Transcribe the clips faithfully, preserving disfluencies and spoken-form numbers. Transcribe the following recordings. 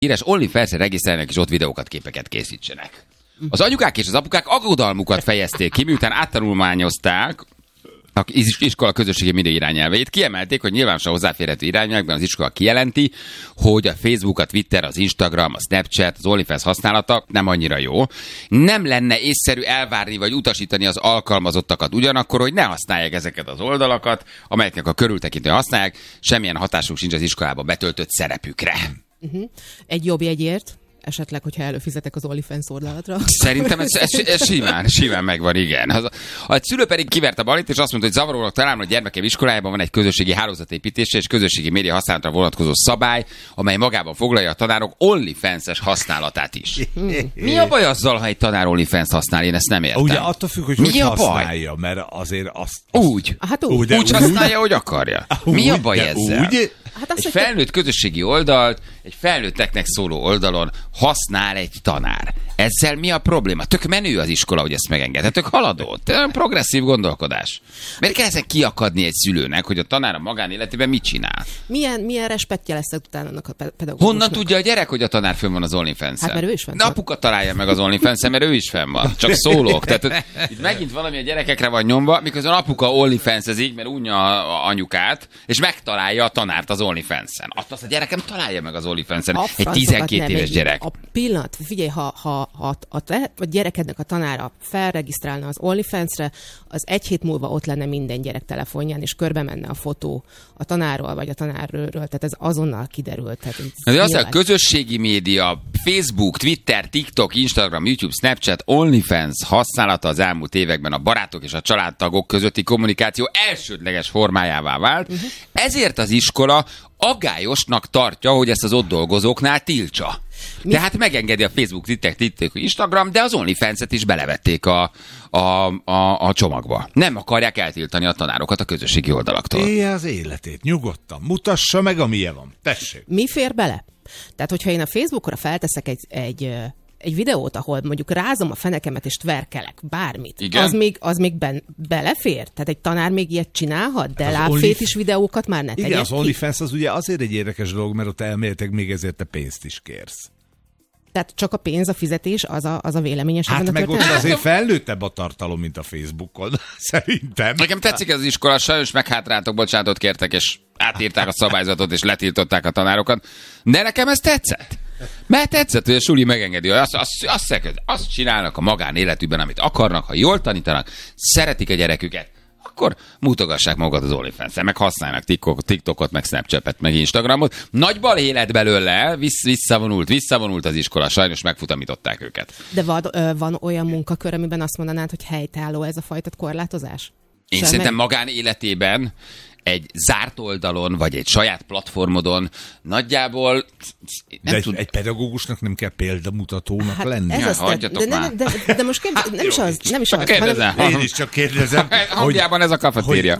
híres OnlyFans-re regisztráljanak és ott videókat, képeket készítsenek. Az anyukák és az apukák aggodalmukat fejezték ki, miután áttanulmányozták a iskola közösségi média irányelveit. Kiemelték, hogy nyilvánosan hozzáférhető irányelvekben az iskola kijelenti, hogy a Facebook, a Twitter, az Instagram, a Snapchat, az OnlyFans használata nem annyira jó. Nem lenne észszerű elvárni vagy utasítani az alkalmazottakat ugyanakkor, hogy ne használják ezeket az oldalakat, amelyeknek a körültekintően használják, semmilyen hatásuk sincs az iskolában betöltött szerepükre. Uh-huh. Egy jobb jegyért, esetleg, hogyha előfizetek az OnlyFans oldalatra. Szerintem ez, ez, ez simán, simán megvan, igen. Az, a szülő pedig kiverte a balit, és azt mondta, hogy zavarónak talán, hogy gyermekem iskolájában van egy közösségi hálózatépítése és közösségi média használatra vonatkozó szabály, amely magában foglalja a tanárok OnlyFans-es használatát is. Mi a baj azzal, ha egy tanár OnlyFans használ? Én ezt nem értem. Ugye attól függ, hogy Mi hogy a használja, baj? mert azért azt... azt... Úgy. Hát úgy. Úgy, úgy használja, hogy akarja. Úgy, Mi a baj ezzel? Úgy? Hát azt, Egy felnőtt közösségi oldalt, egy felnőtteknek szóló oldalon használ egy tanár. Ezzel mi a probléma? Tök menő az iskola, hogy ezt megengedhet. Tök haladó. Progresszív gondolkodás. Miért kell ezen kiakadni egy szülőnek, hogy a tanár a magánéletében mit csinál? Milyen, milyen respektje lesz utána annak a pedagógusnak? Honnan tudja a gyerek, hogy a tanár fönn van az OnlyFans-en? Hát mert ő is fenn De van. apuka találja meg az OnlyFans-en, mert ő is fenn van. Csak szólok. Tehát itt megint valami a gyerekekre van nyomva, miközben apuka OnlyFans-ezik, mert unja a anyukát, és megtalálja a tanárt az OnlyFans-en. Azt a gyerekem találja meg az OnlyFans-en. A Egy francokat tizenkét nem, éves egy- gyerek. A pillanat, figyelj, ha, ha, ha a, te, a gyerekednek a tanára felregisztrálna az OnlyFans-re, az egy hét múlva ott lenne minden gyerek telefonján, és körbe menne a fotó a tanárról, vagy a tanárról, tehát ez azonnal kiderült. Tehát ez De az a nyilván- közösségi média, Facebook, Twitter, TikTok, Instagram, YouTube, Snapchat, OnlyFans használata az elmúlt években a barátok és a családtagok közötti kommunikáció elsődleges formájává vált. Uh-huh. Ezért az iskola aggályosnak tartja, hogy ezt az ott dolgozóknál tiltsa. Mi? Tehát megengedi a Facebook, Twitter, TikTok, Instagram, de az OnlyFans-et is belevették a, a, a, a csomagba. Nem akarják eltiltani a tanárokat a közösségi oldalaktól. Élje az életét, nyugodtan. Mutassa meg, amilyen van. Tessék. Mi fér bele? Tehát, hogyha én a Facebookra felteszek egy, egy, ö, egy videót, ahol mondjuk rázom a fenekemet és tverkelek, bármit, Igen. az még, az még ben, belefér? Tehát egy tanár még ilyet csinálhat, de Az lábfétis videókat már ne Igen, tegyen az ki? OnlyFans az ugye azért egy érdekes dolog, mert ott elméletek még ezért te pénzt is kérsz. Tehát csak a pénz, a fizetés, az a, az a véleményes ebben Hát a meg ott történetben? azért felnőttebb a tartalom, mint a Facebookon. Szerintem. Nekem tetszik ez az iskola, sajnos meghátráltok, bocsánatot kértek, és átírták a szabályzatot, és letiltották a tanárokat. De nekem ez tetszett. Mert tetszett, hogy a suli megengedi, hogy azt, azt, azt, azt, azt csinálnak a magánéletükben, amit akarnak, ha jól tanítanak, szeretik a gyereküket, akkor mutogassák magukat az OnlyFans-en, meg használnak TikTok, TikTokot, meg Snapchatet, meg Instagramot. Nagy balhé lett belőle, vissz, visszavonult, visszavonult az iskola, sajnos megfutamították őket. De van, ö, van olyan munkakör, amiben azt mondanád, hogy helytálló ez a fajta korlátozás? Én Sem szerintem meg- magánéletében egy zárt oldalon, vagy egy saját platformodon nagyjából De nem egy, tud... egy pedagógusnak nem kell példamutatónak Hát lenni. ez Ja, az, hagyjatok de, de, már. de, de, de most képzel, nem is az, nem is az, hanem Kérdezem. Én is csak kérdezem, hogy Hangjában ez a kafetéria.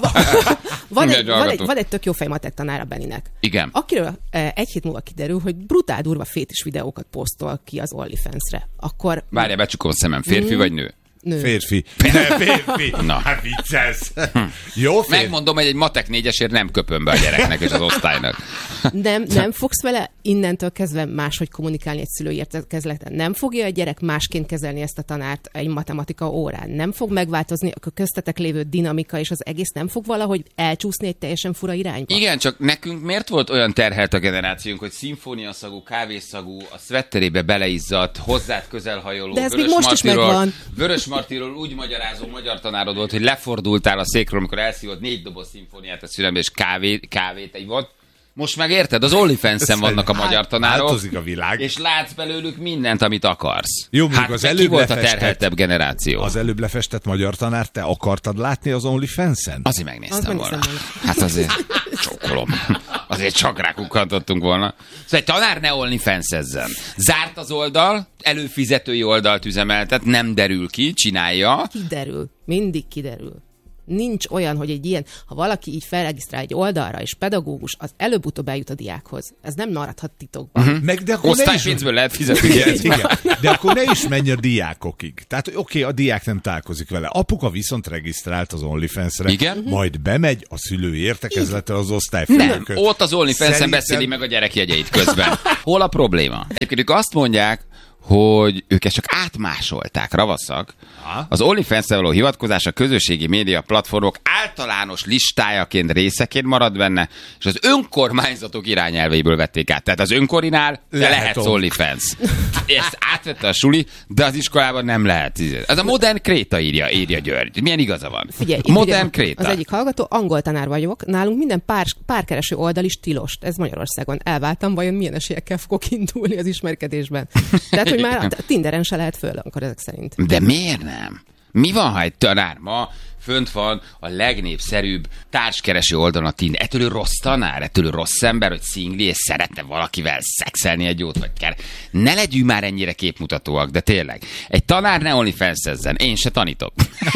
van egy, Egy van, egy, hallgató. van egy tök jó fej matek tanára Beninek. Igen. Akiről eh, egy hét múlva kiderül, hogy brutál durva fétis videókat posztol ki az OnlyFans-re. Akkor Várjál, becsukom a szemem. Férfi vagy nő? nő. férfi. Ne, férfi. Na. Hát viccelsz. Jó, férfi. Megmondom, hogy egy matek négyesért nem köpöm be a gyereknek és az osztálynak. Nem, nem fogsz vele innentől kezdve máshogy kommunikálni egy szülői értekezleten. Nem fogja a gyerek másként kezelni ezt a tanárt egy matematika órán. Nem fog megváltozni a köztetek lévő dinamika, és az egész nem fog valahogy elcsúszni egy teljesen fura irányba. Igen, csak nekünk miért volt olyan terhelt a generációnk, hogy szimfóniaszagú, kávészagú, a szvetterébe beleizzadt, hozzád közelhajoló, De ez Vörös még most is Martiról- megvan. Vörös Martiról úgy magyarázó magyar tanárod volt, hogy lefordultál a székről, amikor elszívott négy doboz szimfóniát a szülembe, és kávé, kávét egy volt. Most meg érted, az OnlyFans-en vannak a magyar tanárok, Változik a világ. és látsz belőlük mindent, amit akarsz. Jó, mondjuk hát az meg ki előbb volt a lefestett- terheltebb generáció? Az előbb lefestett magyar tanár, te akartad látni az OnlyFans-en? Azért megnéztem Azt volna. megnéztem volna. Hát azért csókolom. Azért csak rákukkantottunk volna. Szóval egy tanár ne OnlyFans-ezzen. Zárt az oldal, előfizetői oldalt üzemeltet, nem derül ki, csinálja. Kiderül. Mindig kiderül. Nincs olyan, hogy egy ilyen, ha valaki így felregisztrál egy oldalra, és pedagógus, az előbb-utóbb eljut a diákhoz. Ez nem maradhat titokban. Uh-huh. Meg, de akkor Osztálypénzből lehet fizetni. Igen, igen. De akkor ne is menj a diákokig. Tehát oké, okay, a diák nem találkozik vele. Apuka viszont regisztrált az OnlyFans-re, Igen? majd bemegy a szülő értekezletre az osztályfőnököt. Nem, ott az OnlyFans-en Szerintem... beszéli meg a gyerekjegyeit közben. Hol a probléma? Egyébként ők azt mondják, hogy ők ezt csak átmásolták, ravaszak. Ha? Az OnlyFans-re való hivatkozás a közösségi média platformok általános listájaként, részeként marad benne, és az önkormányzatok irányelveiből vették át. Tehát az önkorinál de lehet lehetsz OnlyFans. Ezt átvette a suli, de az iskolában nem lehet. Ez a Modern Kréta írja, írja György. Milyen igaza van? Figyelj, Modern Kréta. Az egyik hallgató, angol tanár vagyok, nálunk minden pár, párkereső oldal is tilos. Ez Magyarországon. Elváltam, vajon milyen esélyekkel fogok indulni az ismerkedésben. Tehát, hogy már a Tinderen se lehet föl, akkor ezek szerint. De miért nem? Mi van, ha egy tanár ma fönt van a legnépszerűbb társkereső oldalon a Tinder? Ettől ő rossz tanár? Ettől ő rossz ember, hogy szingli, és szeretne valakivel szexelni egy jót, vagy kell. Ne legyünk már ennyire képmutatóak, de tényleg. Egy tanár ne OnlyFans-ezzen. Én se tanítok.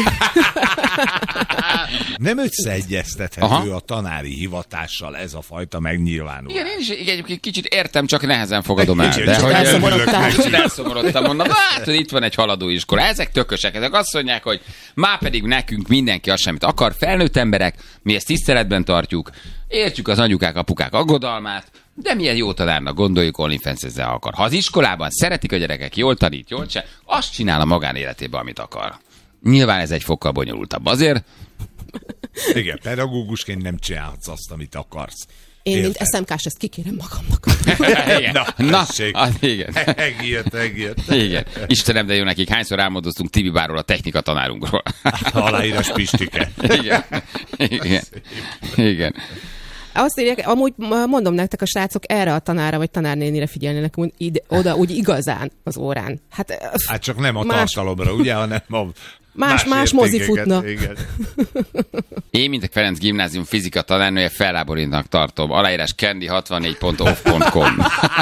Nem összeegyeztethető Aha. a tanári hivatással ez a fajta megnyilvánulás. Igen, én is egyébként kicsit értem, csak nehezen fogadom el. De hogy elszomorodtam. Elszomorodtam, mondom, hát, hogy itt van egy haladóiskola. Ezek tökösek, ezek azt mondják, hogy már pedig nekünk mindenki azt semmit akar, felnőtt emberek, mi ezt tiszteletben tartjuk, értjük az anyukák, apukák aggodalmát, de milyen jó tanárnak gondoljuk, OnlyFans ezzel akar. Ha az iskolában szeretik a gyerekek, jól tanít, jól se, azt csinál a magánéletében, amit akar. Nyilván ez egy fokkal bonyolultabb. Azért... Igen, pedagógusként nem csinálhatsz azt, amit akarsz. Én, mint es em ká-s, ezt kikérem magamnak. Igen. Na, Na az, igen. Megírt, megírt. Igen. Istenem, de jó nekik. Hányszor álmodoztunk Tibi Bárról, a technika tanárunkról. Aláírás Pistike. Igen. Igen. Igen. Azt írják, amúgy mondom nektek, a srácok erre a tanára vagy tanárnénire figyelnének ide, oda úgy igazán az órán. Hát, hát csak nem a más... tartalomra, ugye, hanem a Más, más, más mozi futna. Én, mint a Ferenc Gimnázium fizika tanárnője, felháborítnak tartom. Aláírás candy hatvannégy pont off pont com.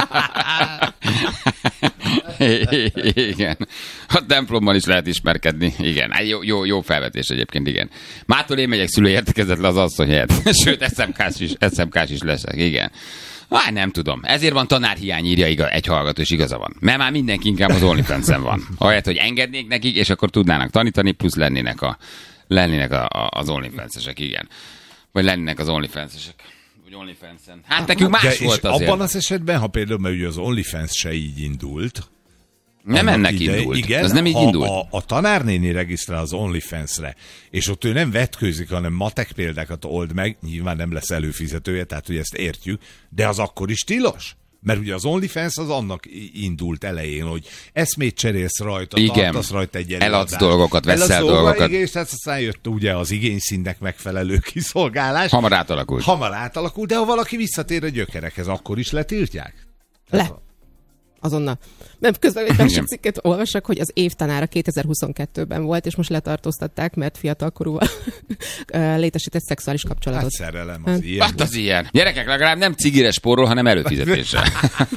Igen. A templomban is lehet ismerkedni. Igen. Jó, jó, jó felvetés egyébként, igen. Mától én megyek szülői értekezletre az asszony helyett. Sőt, es em ká-s is, es em ká-s is leszek. Igen. Hát nem tudom. Ezért van tanárhiány, írja igaz, egy hallgató, és igaza van. Mert már mindenki inkább az OnlyFans-en van. Ahelyett, hogy engednék nekik, és akkor tudnának tanítani, plusz lennének, a, lennének a, a, az OnlyFans-esek, igen. Vagy lennének az OnlyFans-esek. Vagy OnlyFans-en. Hát nekünk más de volt azért. Abban az esetben, ha például, mert ugye az OnlyFans se így indult. Nem ennek ide, indult. Igen, az nem így ha indult. A, a tanárnéni regisztrál az OnlyFans-re, és ott ő nem vetkőzik, hanem matek példákat old meg, nyilván nem lesz előfizetője, tehát hogy ezt értjük, de az akkor is tilos? Mert ugye az OnlyFans az annak indult elején, hogy eszmét cserélsz rajta, igen, tartasz rajta egy előadást. Eladsz dolgokat, veszel dolgokat. dolgokat. Igen, és tehát aztán jött ugye az igényszínnek megfelelő kiszolgálás. Hamar átalakult. Hamar átalakult, de ha valaki visszatér a gyökerekhez, akkor is letiltják? Le. Azonnal. Mert közben egy másik cikket olvasok, hogy az évtanára kétezer-huszonkettőben volt, és most letartóztatták, mert fiatalkorúval létesített szexuális kapcsolatot. Hát szerelem az ilyen. Hát az ilyen. Gyerekek, legalább nem cigire spórol, hanem előfizetéssel.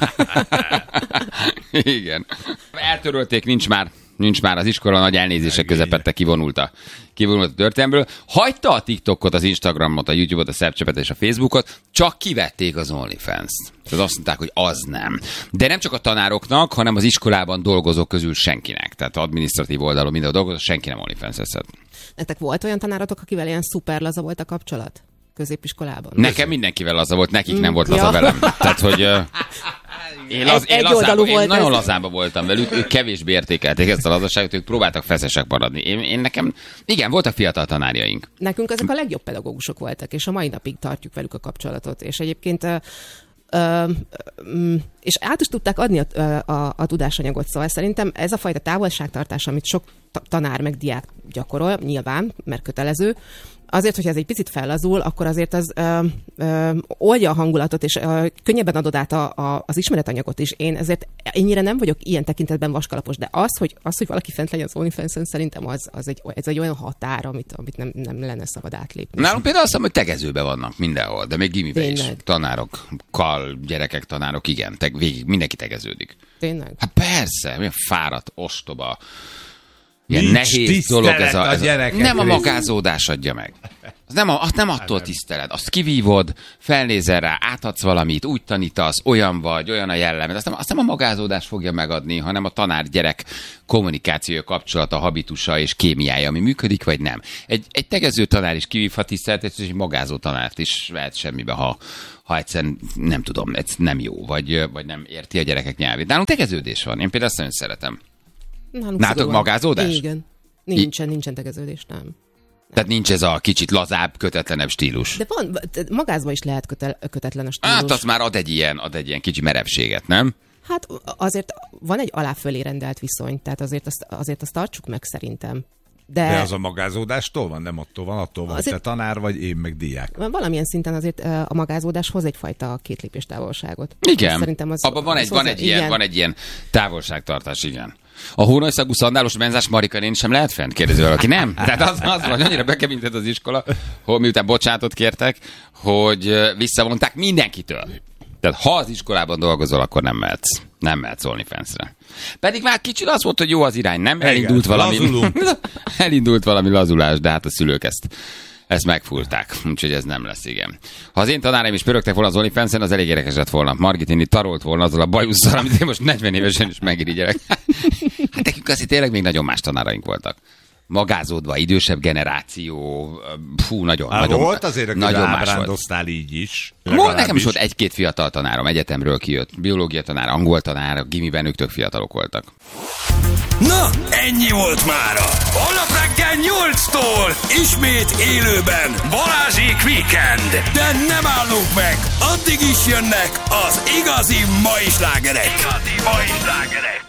Igen. Eltörölték, nincs már. Nincs már, az iskola nagy elnézések közepette kivonult a, kivonult a történelmből. Hagyta a TikTokot, az Instagramot, a YouTube-ot, a Snapchatet és a Facebookot, csak kivették az OnlyFans-t. Tehát azt mondták, hogy az nem. De nem csak a tanároknak, hanem az iskolában dolgozók közül senkinek. Tehát adminisztratív oldalon minden dolgozó, senki nem OnlyFans-eszed. Nektek volt olyan tanáratok, akivel ilyen szuper laza volt a kapcsolat? Középiskolában? Nekem mindenkivel laza volt, nekik mm, nem volt laza ja. velem. Tehát, hogy... Uh, Én, laz, én, lazába, én nagyon lazába voltam velük, ők kevésbé értékelték ezt a lazaságot, ők próbáltak feszesek maradni. Én, én nekem, igen, voltak fiatal tanárjaink. Nekünk ezek a legjobb pedagógusok voltak, és a mai napig tartjuk velük a kapcsolatot. És egyébként uh, uh, um, és át is tudták adni a, a, a tudásanyagot, szóval szerintem ez a fajta távolságtartás, amit sok tanár meg diák gyakorol, nyilván, mert kötelező, azért, hogyha ez egy picit fellazul, akkor azért az ö, ö, oldja a hangulatot, és ö, könnyebben adod át a, a, az ismeretanyagot is. Én ezért ennyire nem vagyok ilyen tekintetben vaskalapos, de az, hogy, az, hogy valaki fent legyen az OnlyFans-en, szerintem az, az egy, ez egy olyan határ, amit, amit nem, nem lenne szabad átlépni. Nálunk például azt mondom, hogy tegezőben vannak mindenhol, de még gimiben is. Tanárokkal, gyerekek, tanárok, igen, te, végig mindenki tegeződik. Tényleg? Hát persze, milyen fáradt, ostoba. Ilyen Nincs nehéz dolog ez a... Ez a, a nem a magázódás adja meg. Az nem, a, az nem attól tiszteled. Azt kivívod, felnézel rá, átadsz valamit, úgy tanítasz, olyan vagy, olyan a jellemed. Azt nem, azt nem a magázódás fogja megadni, hanem a tanár-gyerek kommunikációja, kapcsolata, habitusa és kémiája, ami működik, vagy nem. Egy, egy tegező tanár is kivívhat tiszteletet, és egy magázó tanárt is lehet semmibe, ha, ha egyszerűen nem tudom, ez nem jó, vagy, vagy nem érti a gyerekek nyelvét. Nálunk tegeződés van. Én például azt nagyon szeretem. Nálatok magázódás? Igen. Nincsen, nincsen tegeződés, nem. Tehát nincs ez a kicsit lazább, kötetlenebb stílus. De van, magázva is lehet köte, kötetlen a stílus. Hát az már ad egy ilyen, ad egy ilyen kicsi merevséget, nem? Hát azért van egy alá-fölé rendelt viszony, tehát azért azt, azért azt tartsuk meg szerintem. De, De az a magázódástól van, nem attól van, attól van, azért, te tanár vagy, én meg diák. Valamilyen szinten azért a magázódás hoz egyfajta kétlépés távolságot. Igen, szerintem az, abban van, az egy, van, egy ilyen, van egy ilyen távolságtartás, igen. A hónajszagú szandálos menzás Marika néni sem lehet fent? Kérdezi valaki. Nem? Tehát az, az van, annyira bekemintett az iskola, hogy miután bocsánatot kértek, hogy visszavonták mindenkitől. Tehát ha az iskolában dolgozol, akkor nem mehetsz. Nem mehetsz OnlyFans-re. Pedig már kicsit az volt, hogy jó az irány, nem? Elindult igen, valami, elindult valami lazulás, de hát a szülők ezt, ezt megfúrták. Úgyhogy ez nem lesz, igen. Ha az én tanáraim is pörögtek volna az OnlyFans-en, az elég érdekes lett volna. Margit néni tarolt volna azzal a bajusszal, amit én most negyven évesen is megirigyelek. Hát nekünk azért tényleg még nagyon más tanáraink voltak. Magázódva, idősebb generáció, fú, nagyon, Há, nagyon, volt azért, aki nagyon ábrándoztál így is. Volt, nekem is volt egy-két fiatal tanárom, egyetemről kijött, biológia tanár, angol tanár, gimiben ők tök fiatalok voltak. Na, ennyi volt mára. Holnap reggel nyolctól ismét élőben Balázsék Weekend. De nem állunk meg, addig is jönnek az igazi mai slágerek. Igazi mai slágerek.